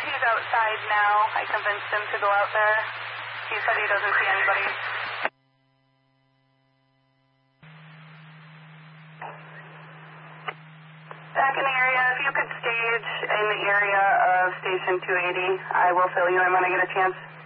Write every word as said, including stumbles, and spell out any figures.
he's outside now. I convinced him to go out there. He said he doesn't see anybody. Back in the area, if you could stage in the area of Station two eighty, I will fill you in when I get a chance.